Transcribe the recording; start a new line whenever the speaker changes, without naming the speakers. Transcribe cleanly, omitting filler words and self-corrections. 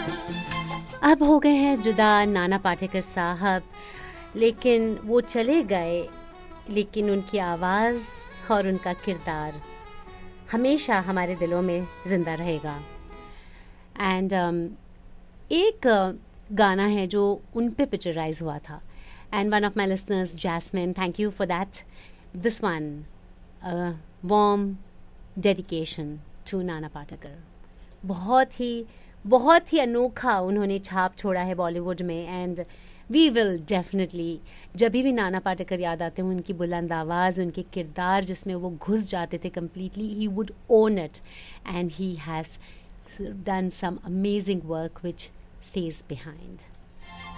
अब हो गए हैं जुदा नाना पाटेकर साहब, लेकिन वो चले गए, लेकिन उनकी आवाज़ और उनका किरदार हमेशा हमारे दिलों में ज़िंदा रहेगा। एंड एक गाना है जो उन पे पिक्चराइज हुआ था, and one of my listeners jasmine, thank you for that, this one warm dedication to Nana Patekar. बहुत ही अनोखा उन्होंने छाप छोड़ा है बॉलीवुड में, एंड वी विल डेफिनेटली, जब भी नाना पाटेकर याद आते हैं, उनकी बुलंद आवाज़, उनके किरदार जिसमें वो घुस जाते थे completely, he would own it, and he has done some amazing work which stays behind.